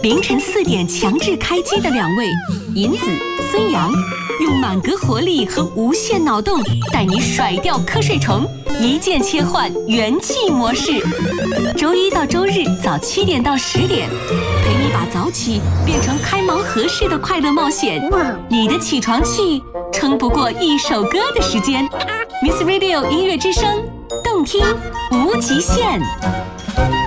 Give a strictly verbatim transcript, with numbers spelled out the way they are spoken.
凌晨四点强制开机的两位银子、孙杨，用满格活力和无限脑洞带你甩掉瞌睡虫，一键切换元气模式。周一到周日早七点到十点，陪你把早起变成开盲盒式的快乐冒险。你的起床气撑不过一首歌的时间。Miss Radio 音乐之声，动听无极限。